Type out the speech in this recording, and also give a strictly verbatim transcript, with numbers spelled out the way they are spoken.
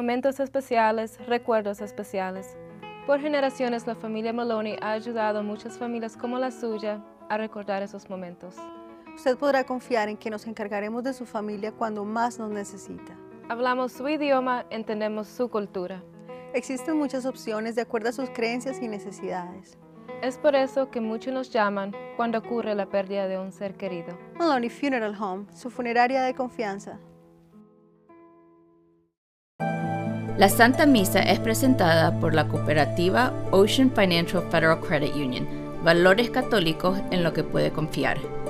Momentos especiales, recuerdos especiales. Por generaciones, la familia Maloney ha ayudado a muchas familias como la suya a recordar esos momentos. Usted podrá confiar en que nos encargaremos de su familia cuando más nos necesita. Hablamos su idioma, entendemos su cultura. Existen muchas opciones de acuerdo a sus creencias y necesidades. Es por eso que muchos nos llaman cuando ocurre la pérdida de un ser querido. Maloney Funeral Home, su funeraria de confianza. La Santa Misa es presentada por la cooperativa Ocean Financial Federal Credit Union, valores católicos en lo que puede confiar.